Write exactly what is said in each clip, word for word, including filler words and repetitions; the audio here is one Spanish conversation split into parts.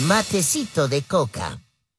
Matecito de coca.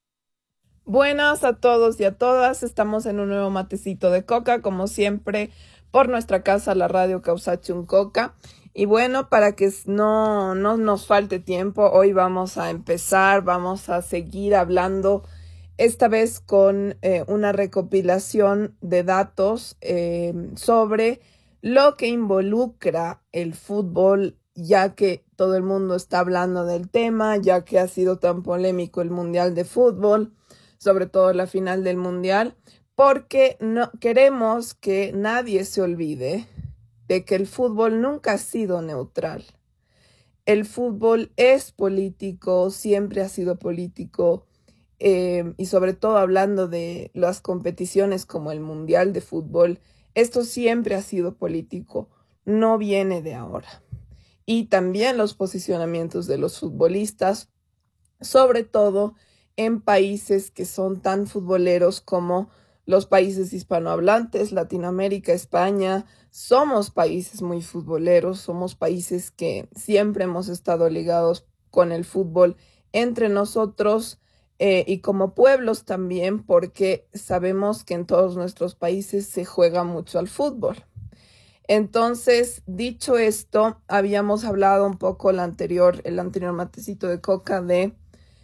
Buenas a todos y a todas, estamos en un nuevo matecito de coca, como siempre, por nuestra casa, la radio Causachun Coca. Y bueno, para que no, no nos falte tiempo, hoy vamos a empezar, vamos a seguir hablando, esta vez con eh, una recopilación de datos eh, sobre lo que involucra el fútbol, ya que todo el mundo está hablando del tema, ya que ha sido tan polémico el Mundial de Fútbol, sobre todo la final del Mundial, porque no queremos que nadie se olvide de que el fútbol nunca ha sido neutral. El fútbol es político, siempre ha sido político, eh, y sobre todo hablando de las competiciones como el Mundial de Fútbol, esto siempre ha sido político, no viene de ahora. Y también los posicionamientos de los futbolistas, sobre todo en países que son tan futboleros como los países hispanohablantes, Latinoamérica, España. Somos países muy futboleros, somos países que siempre hemos estado ligados con el fútbol entre nosotros eh, y como pueblos también, porque sabemos que en todos nuestros países se juega mucho al fútbol. Entonces, dicho esto, habíamos hablado un poco el anterior, el anterior matecito de coca de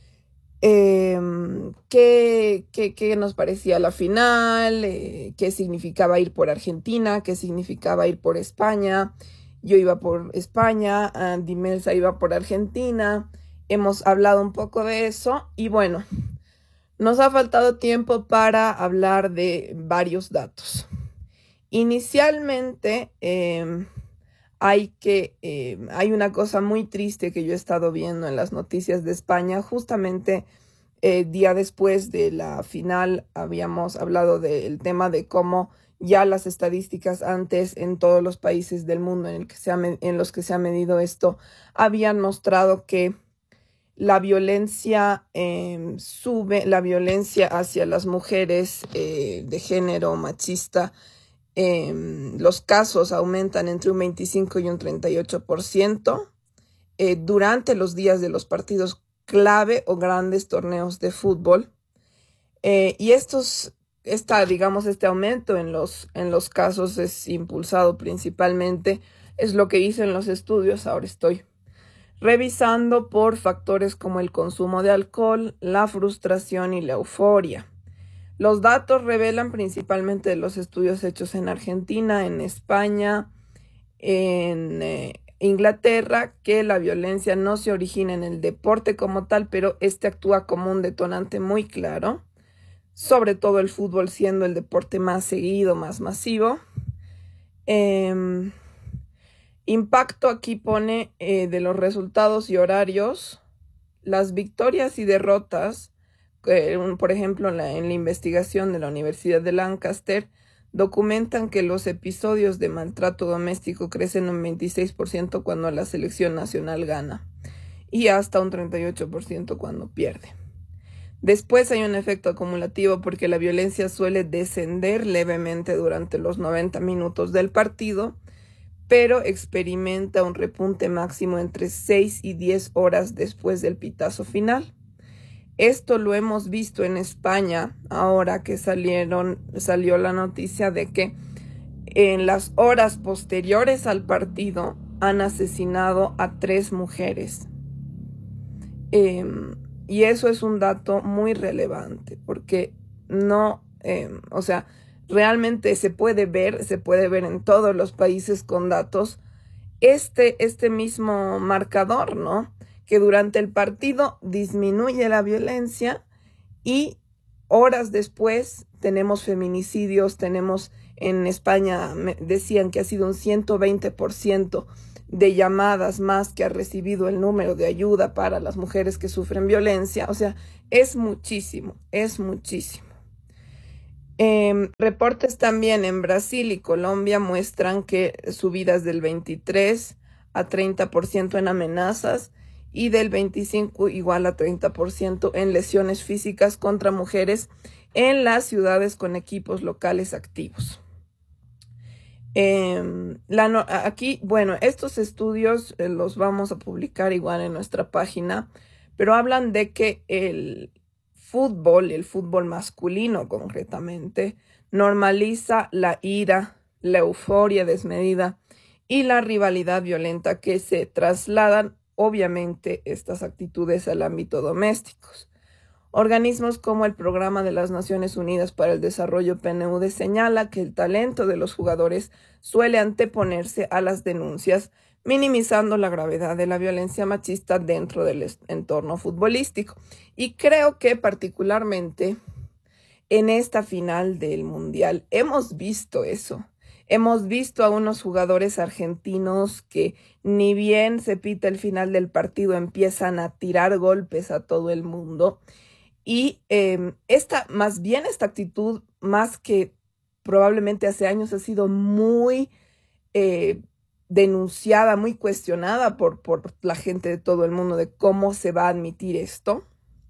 eh, qué, qué, qué nos parecía la final, eh, qué significaba ir por Argentina, qué significaba ir por España. Yo iba por España, Andy Melsa iba por Argentina. Hemos hablado un poco de eso y bueno, nos ha faltado tiempo para hablar de varios datos. Inicialmente, eh, hay, que, eh, hay una cosa muy triste que yo he estado viendo en las noticias de España. Justamente eh, día después de la final habíamos hablado del tema de cómo ya las estadísticas antes en todos los países del mundo en, el que se ha, en los que se ha medido esto habían mostrado que la violencia eh, sube, la violencia hacia las mujeres eh, de género machista. Eh, los casos aumentan entre un veinticinco y un treinta y ocho por ciento eh, durante los días de los partidos clave o grandes torneos de fútbol. Eh, y estos, esta, digamos, este aumento en los, en los casos es impulsado principalmente, es lo que hice en los estudios. Ahora estoy revisando por factores como el consumo de alcohol, la frustración y la euforia. Los datos revelan principalmente de los estudios hechos en Argentina, en España, en eh, Inglaterra, que la violencia no se origina en el deporte como tal, pero este actúa como un detonante muy claro, sobre todo el fútbol siendo el deporte más seguido, más masivo. Eh, impacto aquí pone eh, de los resultados y horarios, las victorias y derrotas. Por ejemplo, en la, en la investigación de la Universidad de Lancaster, documentan que los episodios de maltrato doméstico crecen un veintiséis por ciento cuando la selección nacional gana y hasta un treinta y ocho por ciento cuando pierde. Después hay un efecto acumulativo porque la violencia suele descender levemente durante los noventa minutos del partido, pero experimenta un repunte máximo entre seis y diez horas después del pitazo final. Esto lo hemos visto en España ahora que salieron, salió la noticia de que en las horas posteriores al partido han asesinado a tres mujeres. Eh, y eso es un dato muy relevante porque no, eh, o sea, realmente se puede ver, se puede ver en todos los países con datos este, este mismo marcador, ¿no? Que durante el partido disminuye la violencia y horas después tenemos feminicidios, tenemos en España, decían que ha sido un ciento veinte por ciento de llamadas más que ha recibido el número de ayuda para las mujeres que sufren violencia. O sea, es muchísimo, es muchísimo. Eh, reportes también en Brasil y Colombia muestran que subidas del veintitrés a treinta por ciento en amenazas y del veinticinco igual a treinta por ciento en lesiones físicas contra mujeres en las ciudades con equipos locales activos. Eh, la no, aquí, bueno, estos estudios eh, los vamos a publicar igual en nuestra página, pero hablan de que el fútbol, el fútbol masculino concretamente, normaliza la ira, la euforia desmedida y la rivalidad violenta que se trasladan, obviamente, estas actitudes al ámbito doméstico. Organismos como el Programa de las Naciones Unidas para el Desarrollo P N U D señala que el talento de los jugadores suele anteponerse a las denuncias, minimizando la gravedad de la violencia machista dentro del entorno futbolístico. Y creo que particularmente en esta final del Mundial hemos visto eso. Hemos visto a unos jugadores argentinos que ni bien se pita el final del partido empiezan a tirar golpes a todo el mundo. Y eh, esta, más bien esta actitud, más que probablemente hace años, ha sido muy eh, denunciada, muy cuestionada por, por la gente de todo el mundo de cómo se va a admitir esto.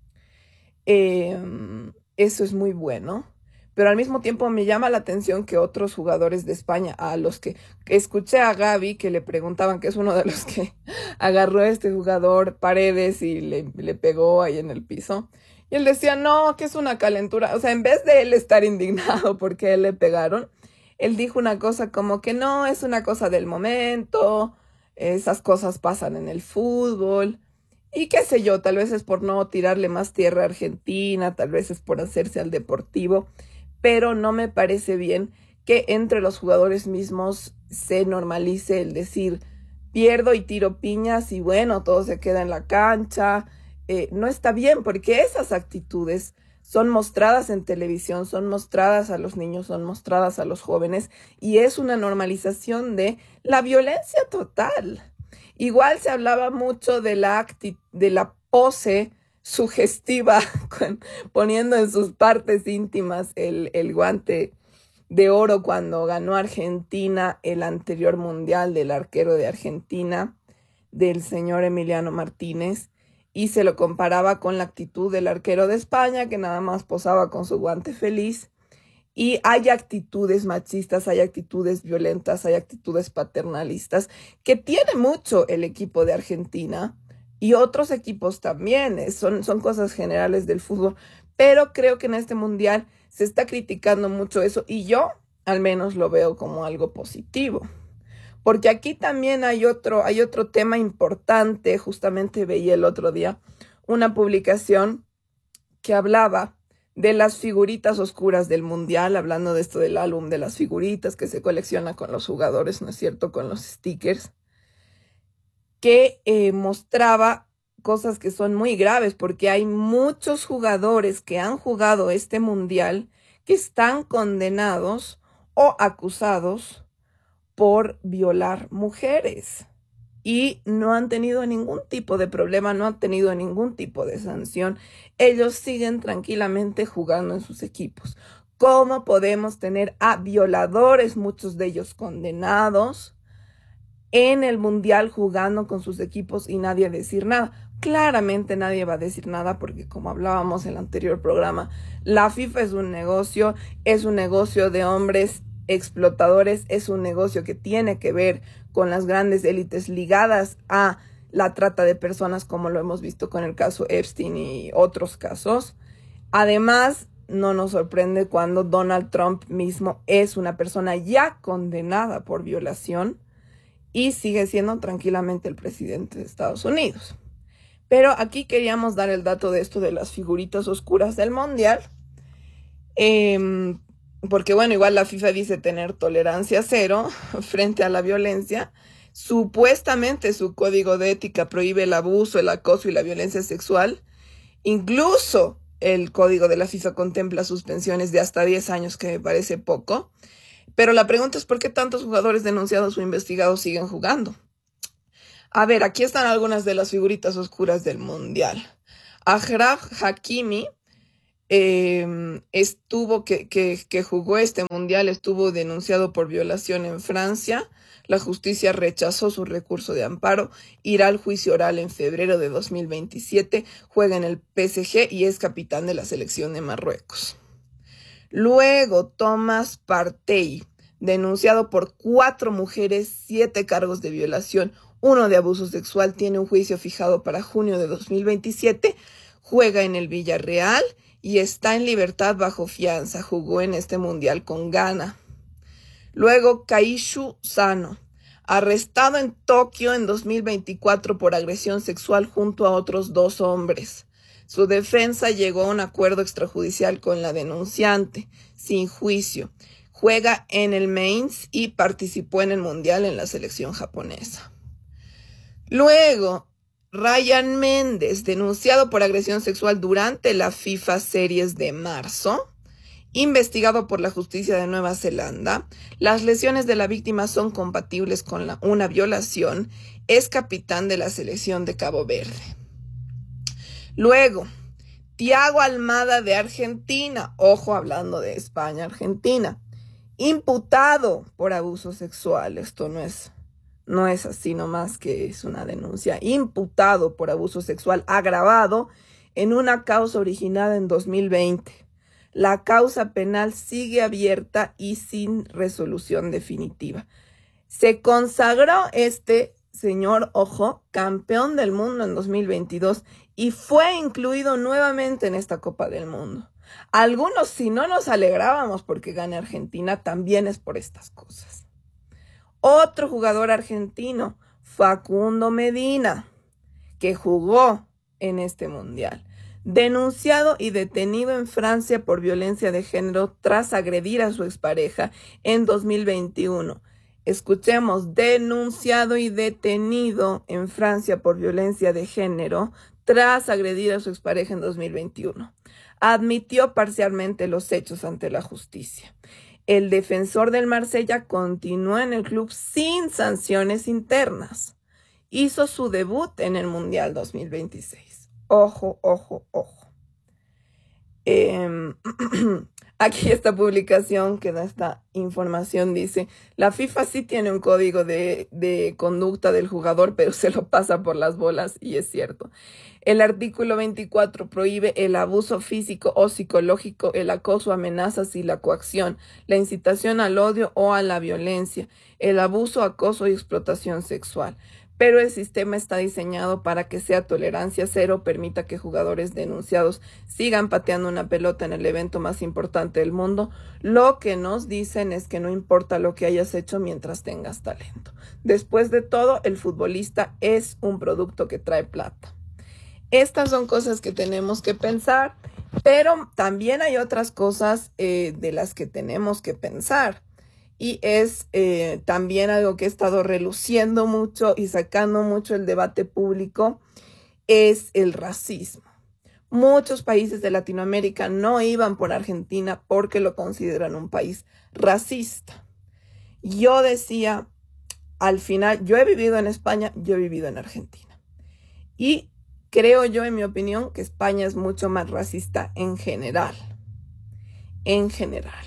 Eh, eso es muy bueno. Pero al mismo tiempo me llama la atención que otros jugadores de España, a los que, que escuché a Gaby, que le preguntaban, que es uno de los que agarró a este jugador Paredes y le, le pegó ahí en el piso. Y él decía, no, que es una calentura. O sea, en vez de él estar indignado porque a él le pegaron, él dijo una cosa como que no, es una cosa del momento, esas cosas pasan en el fútbol. Y qué sé yo, tal vez es por no tirarle más tierra a Argentina, tal vez es por hacerse al deportivo, pero no me parece bien que entre los jugadores mismos se normalice el decir pierdo y tiro piñas y bueno, todo se queda en la cancha. Eh, no está bien, porque esas actitudes son mostradas en televisión, son mostradas a los niños, son mostradas a los jóvenes y es una normalización de la violencia total. Igual se hablaba mucho de la, acti- de la pose sugestiva, con, poniendo en sus partes íntimas el, el guante de oro cuando ganó Argentina el anterior mundial, del arquero de Argentina, del señor Emiliano Martínez, y se lo comparaba con la actitud del arquero de España, que nada más posaba con su guante feliz. Y hay actitudes machistas, hay actitudes violentas, hay actitudes paternalistas que tiene mucho el equipo de Argentina y otros equipos también. Son, son cosas generales del fútbol, pero creo que en este mundial se está criticando mucho eso y yo al menos lo veo como algo positivo. Porque aquí también hay otro, hay otro tema importante. Justamente veía el otro día una publicación que hablaba de las figuritas oscuras del mundial, hablando de esto del álbum de las figuritas que se colecciona con los jugadores, ¿no es cierto?, con los stickers, que eh, mostraba cosas que son muy graves, porque hay muchos jugadores que han jugado este mundial que están condenados o acusados por violar mujeres y no han tenido ningún tipo de problema, no han tenido ningún tipo de sanción. Ellos siguen tranquilamente jugando en sus equipos. ¿Cómo podemos tener a violadores, muchos de ellos condenados, en el mundial jugando con sus equipos y nadie decir nada? Claramente nadie va a decir nada porque, como hablábamos en el anterior programa, la FIFA es un negocio, es un negocio de hombres explotadores, es un negocio que tiene que ver con las grandes élites ligadas a la trata de personas, como lo hemos visto con el caso Epstein y otros casos. Además, no nos sorprende cuando Donald Trump mismo es una persona ya condenada por violación y sigue siendo tranquilamente el presidente de Estados Unidos. Pero aquí queríamos dar el dato de esto de las figuritas oscuras del mundial, eh, porque bueno, igual la FIFA dice tener tolerancia cero frente a la violencia. Supuestamente su código de ética prohíbe el abuso, el acoso y la violencia sexual. Incluso el código de la FIFA contempla suspensiones de hasta diez años, que me parece poco. Pero la pregunta es ¿por qué tantos jugadores denunciados o investigados siguen jugando? A ver, aquí están algunas de las figuritas oscuras del mundial. Achraf Hakimi eh, estuvo que, que, que jugó este mundial, estuvo denunciado por violación en Francia. La justicia rechazó su recurso de amparo. Irá al juicio oral en febrero de dos mil veintisiete. Juega en el P S G y es capitán de la selección de Marruecos. Luego, Thomas Partey, denunciado por cuatro mujeres, siete cargos de violación, uno de abuso sexual, tiene un juicio fijado para junio de dos mil veintisiete, juega en el Villarreal y está en libertad bajo fianza. Jugó en este mundial con Ghana. Luego, Kaishu Sano, arrestado en Tokio en dos mil veinticuatro por agresión sexual junto a otros dos hombres. Su defensa llegó a un acuerdo extrajudicial con la denunciante, sin juicio. Juega en el Mainz y participó en el mundial en la selección japonesa. Luego, Ryan Méndez, denunciado por agresión sexual durante la FIFA Series de marzo, investigado por la justicia de Nueva Zelanda. Las lesiones de la víctima son compatibles con la, una violación. Es capitán de la selección de Cabo Verde. Luego, Thiago Almada de Argentina, ojo hablando de España, Argentina, imputado por abuso sexual. Esto no es, no es así nomás que es una denuncia. Imputado por abuso sexual agravado en una causa originada en dos mil veinte. La causa penal sigue abierta y sin resolución definitiva. Se consagró este señor, ojo, campeón del mundo en dos mil veintidós y fue incluido nuevamente en esta Copa del Mundo. Algunos, si no nos alegrábamos porque gane Argentina, también es por estas cosas. Otro jugador argentino, Facundo Medina, que jugó en este mundial, denunciado y detenido en Francia por violencia de género tras agredir a su expareja en dos mil veintiuno. Escuchemos, denunciado y detenido en Francia por violencia de género tras agredir a su expareja en dos mil veintiuno. Admitió parcialmente los hechos ante la justicia. El defensor del Marsella continuó en el club sin sanciones internas. Hizo su debut en el Mundial dos mil veintiséis. Ojo, ojo, ojo. Eh, aquí esta publicación que da esta información dice, la FIFA sí tiene un código de, de conducta del jugador, pero se lo pasa por las bolas, y es cierto. El artículo veinticuatro prohíbe el abuso físico o psicológico, el acoso, amenazas y la coacción, la incitación al odio o a la violencia, el abuso, acoso y explotación sexual. Pero el sistema está diseñado para que sea tolerancia cero, permita que jugadores denunciados sigan pateando una pelota en el evento más importante del mundo. Lo que nos dicen es que no importa lo que hayas hecho mientras tengas talento. Después de todo, el futbolista es un producto que trae plata. Estas son cosas que tenemos que pensar, pero también hay otras cosas eh, de las que tenemos que pensar. Y es eh, también algo que he estado reluciendo mucho y sacando mucho el debate público, es el racismo. Muchos países de Latinoamérica no iban por Argentina porque lo consideran un país racista. Yo decía, al final, yo he vivido en España, yo he vivido en Argentina. Y creo yo, en mi opinión, que España es mucho más racista en general. En general.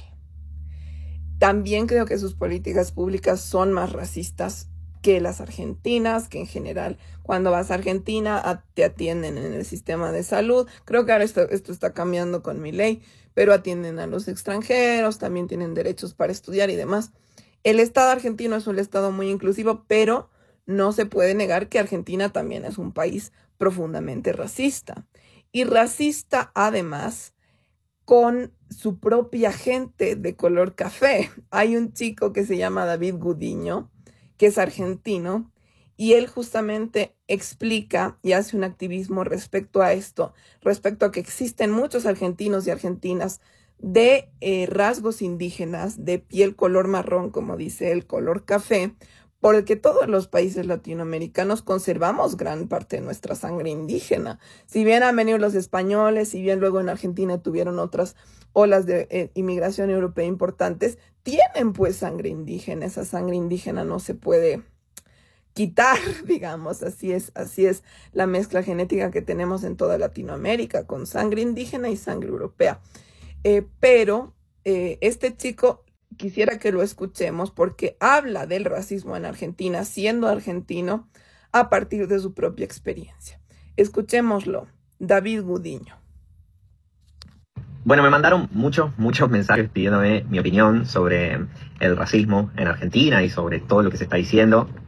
También creo que sus políticas públicas son más racistas que las argentinas, que en general cuando vas a Argentina te atienden en el sistema de salud. Creo que ahora esto, esto está cambiando con mi ley, pero atienden a los extranjeros, también tienen derechos para estudiar y demás. El Estado argentino es un Estado muy inclusivo, pero no se puede negar que Argentina también es un país profundamente racista. Y racista además con su propia gente de color café. Hay un chico que se llama David Gudiño, que es argentino, y él justamente explica y hace un activismo respecto a esto, respecto a que existen muchos argentinos y argentinas de eh, rasgos indígenas, de piel color marrón, como dice él, color café, porque todos los países latinoamericanos conservamos gran parte de nuestra sangre indígena. Si bien han venido los españoles, si bien luego en Argentina tuvieron otras olas de eh, inmigración europea importantes, tienen pues sangre indígena. Esa sangre indígena no se puede quitar, digamos. Así es, así es la mezcla genética que tenemos en toda Latinoamérica, con sangre indígena y sangre europea. Eh, pero eh, este chico... quisiera que lo escuchemos porque habla del racismo en Argentina, siendo argentino, a partir de su propia experiencia. Escuchémoslo, David Gudiño. Bueno, me mandaron muchos, muchos mensajes pidiéndome mi opinión sobre el racismo en Argentina y sobre todo lo que se está diciendo.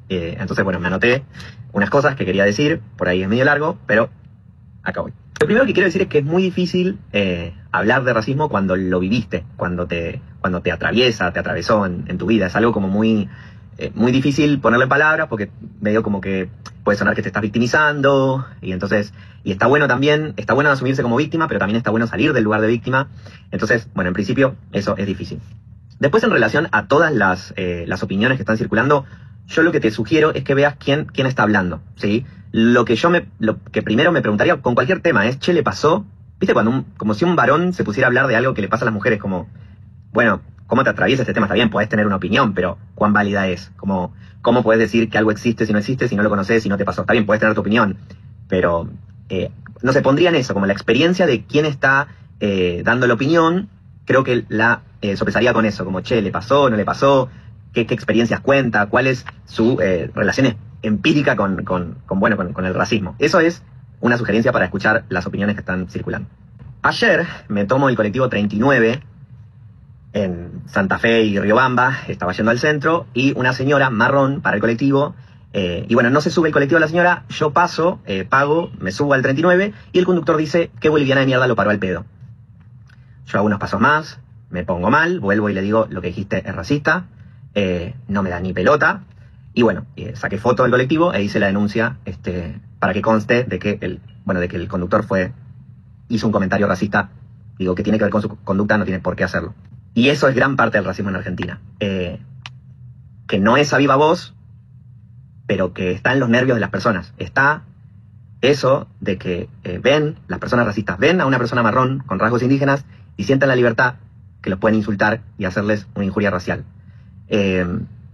Eh, entonces, bueno, me anoté unas cosas que quería decir, por ahí es medio largo, pero acá voy. Lo primero que quiero decir es que es muy difícil eh, hablar de racismo cuando lo viviste, cuando te, cuando te atraviesa, te atravesó en, en tu vida. Es algo como muy, eh, muy difícil ponerle palabras porque medio como que puede sonar que te estás victimizando y entonces, y está bueno también, está bueno asumirse como víctima, pero también está bueno salir del lugar de víctima. Entonces, bueno, en principio eso es difícil. Después, en relación a todas las, eh, las opiniones que están circulando, yo lo que te sugiero es que veas quién, quién está hablando, ¿sí? Lo que yo me, lo que primero me preguntaría con cualquier tema es, che, ¿le pasó? ¿Viste? Cuando un, como si un varón se pusiera a hablar de algo que le pasa a las mujeres, como, bueno, ¿cómo te atraviesa este tema? Está bien, podés tener una opinión, pero ¿cuán válida es? Como, ¿cómo puedes decir que algo existe si no existe, si no lo conoces, si no te pasó? Está bien, podés tener tu opinión, pero, eh, no se pondría en eso, como la experiencia de quién está eh, dando la opinión, creo que la eh, sopesaría con eso, como, che, ¿le pasó, no le pasó? ¿Qué, qué experiencias cuenta? ¿Cuál es su eh, relación empírica con, con, con, bueno, con, con el racismo? Eso es una sugerencia para escuchar las opiniones que están circulando. Ayer me tomo el colectivo treinta y nueve en Santa Fe y Riobamba, estaba yendo al centro, y una señora marrón para el colectivo, eh, y bueno, no se sube el colectivo a la señora, yo paso, eh, pago, me subo al treinta y nueve, y el conductor dice, qué boliviana de mierda lo paró al pedo. Yo hago unos pasos más, me pongo mal, vuelvo y le digo, lo que dijiste es racista, eh, no me da ni pelota, y bueno, eh, saqué foto del colectivo e hice la denuncia este, para que conste de que el, bueno, de que el conductor fue, hizo un comentario racista, digo, que tiene que ver con su conducta, no tiene por qué hacerlo. Y eso es gran parte del racismo en Argentina, eh, que no es a viva voz, pero que está en los nervios de las personas. Está eso de que eh, ven, las personas racistas ven a una persona marrón con rasgos indígenas y sienten la libertad que los pueden insultar y hacerles una injuria racial. Eh,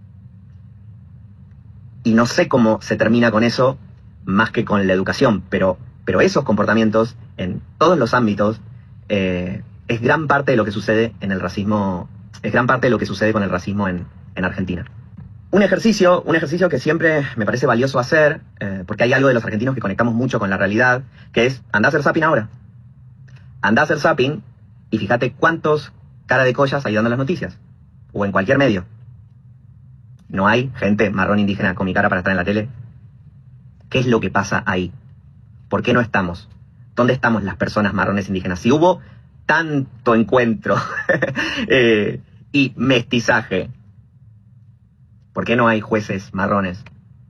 y no sé cómo se termina con eso más que con la educación, pero, pero esos comportamientos en todos los ámbitos eh, es gran parte de lo que sucede en el racismo, es gran parte de lo que sucede con el racismo en, en Argentina. Un ejercicio, un ejercicio que siempre me parece valioso hacer, eh, porque hay algo de los argentinos que conectamos mucho con la realidad, que es, anda a hacer zapping ahora. Anda a hacer zapping y fíjate cuántos cara de collas hay dando las noticias, o en cualquier medio. ¿No hay gente marrón indígena con mi cara para estar en la tele? ¿Qué es lo que pasa ahí? ¿Por qué no estamos? ¿Dónde estamos las personas marrones indígenas? Si hubo tanto encuentro eh, y mestizaje, ¿por qué no hay jueces marrones?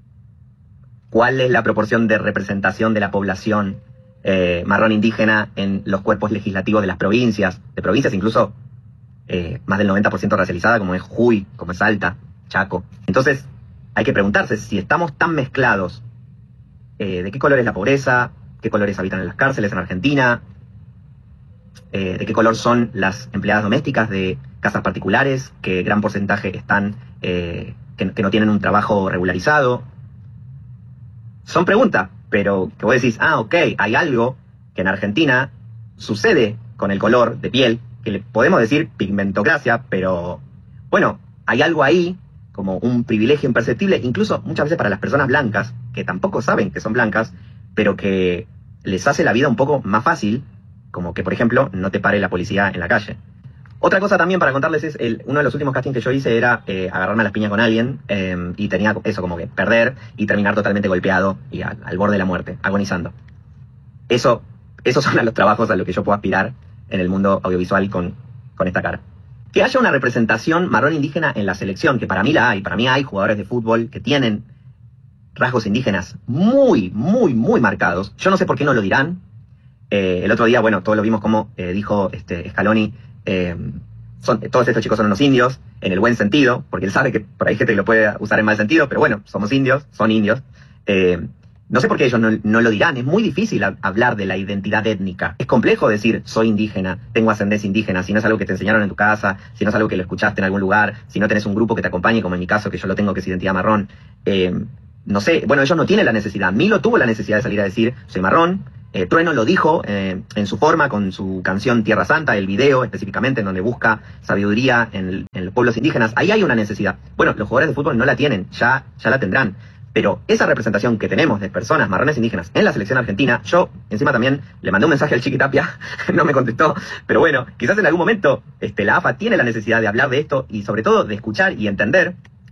¿Cuál es la proporción de representación de la población eh, marrón indígena en los cuerpos legislativos de las provincias? De provincias incluso eh, más del noventa por ciento racializada, como es Jujuy, como es Salta, Chaco. Entonces hay que preguntarse si estamos tan mezclados, eh, de qué color es la pobreza, qué colores habitan en las cárceles en Argentina, eh, de qué color son las empleadas domésticas de casas particulares, que gran porcentaje están, eh, que, que no tienen un trabajo regularizado. Son preguntas, pero que vos decís, ah, ok, hay algo que en Argentina sucede con el color de piel, que le podemos decir pigmentocracia, pero bueno, hay algo ahí, como un privilegio imperceptible, incluso muchas veces para las personas blancas, que tampoco saben que son blancas, pero que les hace la vida un poco más fácil, como que, por ejemplo, no te pare la policía en la calle. Otra cosa también para contarles es, el, uno de los últimos castings que yo hice era eh, agarrarme a las piñas con alguien, eh, y tenía eso como que perder y terminar totalmente golpeado y al, al borde de la muerte, agonizando. Eso, esos son los trabajos a los que yo puedo aspirar en el mundo audiovisual con, con esta cara. Que haya una representación marrón indígena en la selección, que para mí la hay, para mí hay jugadores de fútbol que tienen rasgos indígenas muy, muy, muy marcados. Yo no sé por qué no lo dirán. Eh, el otro día, bueno, todos lo vimos como eh, dijo este Scaloni, eh, son, todos estos chicos son unos indios, en el buen sentido, porque él sabe que por ahí gente que lo puede usar en mal sentido, pero bueno, somos indios, son indios. Eh, no sé por qué ellos no, no lo dirán, es muy difícil a, hablar de la identidad étnica. Es complejo decir, soy indígena, tengo ascendencia indígena, si no es algo que te enseñaron en tu casa, si no es algo que lo escuchaste en algún lugar, si no tenés un grupo que te acompañe, como en mi caso, que yo lo tengo, que es identidad marrón. Eh, no sé, bueno, ellos no tienen la necesidad. Milo tuvo la necesidad de salir a decir, soy marrón. Eh, Trueno lo dijo eh, en su forma, con su canción Tierra Santa, el video específicamente, en donde busca sabiduría en, el, en los pueblos indígenas. Ahí hay una necesidad. Bueno, los jugadores de fútbol no la tienen, ya, ya la tendrán. Pero esa representación que tenemos de personas marrones indígenas en la selección argentina, yo encima también le mandé un mensaje al Chiqui Tapia, no me contestó, pero bueno, quizás en algún momento este, la A F A tiene la necesidad de hablar de esto y sobre todo de escuchar y entender,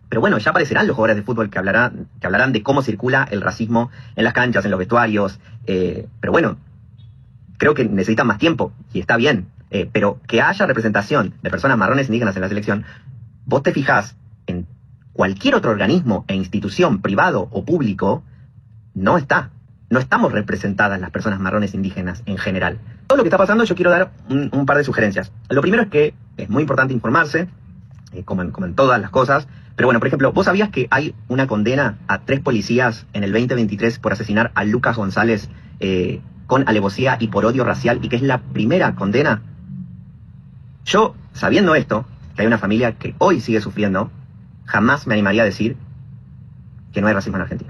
pero bueno, ya aparecerán los jugadores de fútbol que hablarán, que hablarán de cómo circula el racismo en las canchas, en los vestuarios. Eh, pero bueno, creo que necesitan más tiempo y está bien. Eh, pero que haya representación de personas marrones indígenas en la selección, vos te fijás en cualquier otro organismo e institución, privado o público, no está. No estamos representadas las personas marrones indígenas en general. Todo lo que está pasando, yo quiero dar un, un par de sugerencias. Lo primero es que es muy importante informarse, eh, como, en, como en todas las cosas. Pero bueno, por ejemplo, ¿vos sabías que hay una condena a tres policías en el veinte veintitrés por asesinar a Lucas González eh, con alevosía y por odio racial, y que es la primera condena? Yo, sabiendo esto, que hay una familia que hoy sigue sufriendo, jamás me animaría a decir que no hay racismo en Argentina.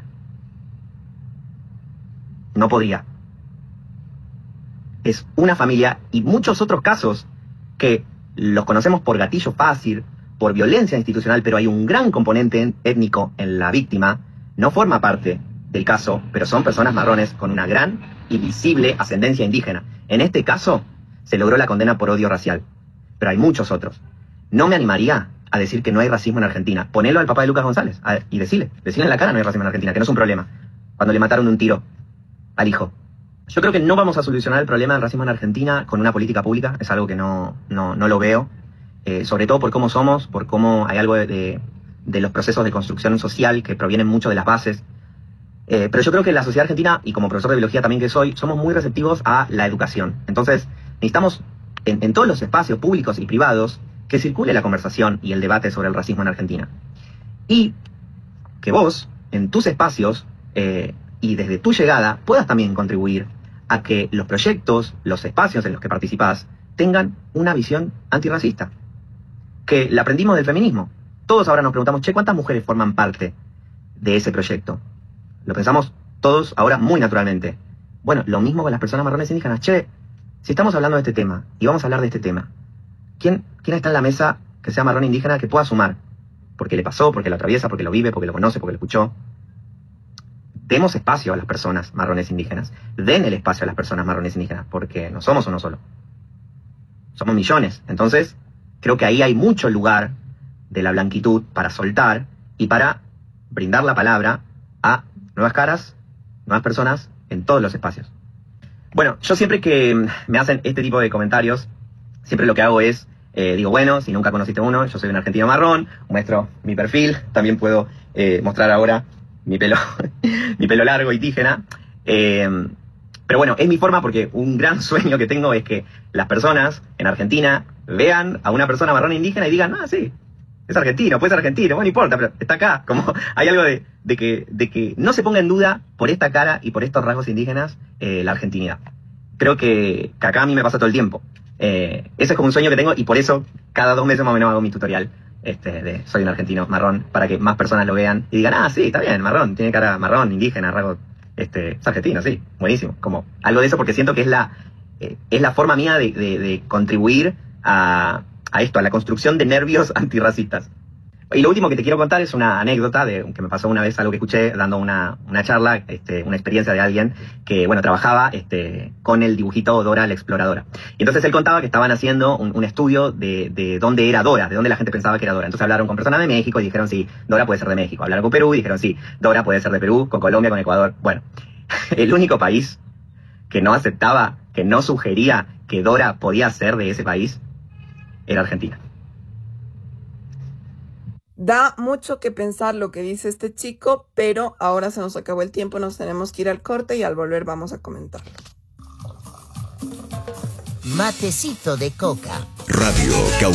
No podría. Es una familia y muchos otros casos que los conocemos por gatillo fácil, por violencia institucional, pero hay un gran componente étnico en la víctima. No forma parte del caso, pero son personas marrones con una gran y visible ascendencia indígena. En este caso, se logró la condena por odio racial, pero hay muchos otros. No me animaría a decir que no hay racismo en Argentina. Ponelo al papá de Lucas González a, y decirle, decirle en la cara no hay racismo en Argentina, que no es un problema. Cuando le mataron un tiro al hijo. Yo creo que no vamos a solucionar el problema del racismo en Argentina con una política pública, es algo que no, no, no lo veo, eh, sobre todo por cómo somos, por cómo hay algo de, de, de los procesos de construcción social que provienen mucho de las bases. Eh, pero yo creo que la sociedad argentina, y como profesor de biología también que soy, somos muy receptivos a la educación. Entonces, necesitamos en, en todos los espacios públicos y privados que circule la conversación y el debate sobre el racismo en Argentina. Y que vos, en tus espacios, eh, y desde tu llegada puedas también contribuir a que los proyectos, los espacios en los que participás tengan una visión antirracista. Que la aprendimos del feminismo. Todos ahora nos preguntamos, che, ¿cuántas mujeres forman parte de ese proyecto? Lo pensamos todos ahora muy naturalmente. Bueno, lo mismo con las personas marrones indígenas. Che, si estamos hablando de este tema y vamos a hablar de este tema, ¿quién, quién está en la mesa que sea marrón indígena que pueda sumar? Porque le pasó, porque lo atraviesa, porque lo vive, porque lo conoce, porque lo escuchó. Demos espacio a las personas marrones indígenas. Den el espacio a las personas marrones indígenas, porque no somos uno solo. Somos millones. Entonces, creo que ahí hay mucho lugar de la blanquitud para soltar y para brindar la palabra a nuevas caras, nuevas personas en todos los espacios. Bueno, yo siempre que me hacen este tipo de comentarios, siempre lo que hago es, eh, digo, bueno, si nunca conociste uno, yo soy un argentino marrón, muestro mi perfil, también puedo eh, mostrar ahora mi pelo, mi pelo largo y indígena. Eh, pero bueno, es mi forma porque un gran sueño que tengo es que las personas en Argentina vean a una persona marrón indígena y digan, ah, sí, es argentino, puede ser argentino, bueno, no importa, pero está acá. Como hay algo de, de, que, de que no se ponga en duda por esta cara y por estos rasgos indígenas eh, la argentinidad. Creo que, que acá a mí me pasa todo el tiempo. Eh, ese es como un sueño que tengo y por eso cada dos meses más o menos hago mi tutorial. Este, de soy un argentino marrón, para que más personas lo vean y digan, ah, sí, está bien, marrón, tiene cara marrón, indígena, rasgo, este, es argentino, sí, buenísimo. Como algo de eso porque siento que es la, eh, es la forma mía de, de, de contribuir a, a esto, a la construcción de nervios antirracistas. Y lo último que te quiero contar es una anécdota de que me pasó una vez, algo que escuché dando una, una charla, este, una experiencia de alguien que, bueno, trabajaba este, con el dibujito Dora la Exploradora. Y entonces él contaba que estaban haciendo un, un estudio de, de dónde era Dora, de dónde la gente pensaba que era Dora. Entonces hablaron con personas de México y dijeron, sí, Dora puede ser de México. Hablaron con Perú y dijeron, sí, Dora puede ser de Perú, con Colombia, con Ecuador. Bueno, el único país que no aceptaba, que no sugería que Dora podía ser de ese país, era Argentina. Da mucho que pensar lo que dice este chico, pero ahora se nos acabó el tiempo, nos tenemos que ir al corte y al volver vamos a comentarlo. Matecito de coca. Radio Cauca.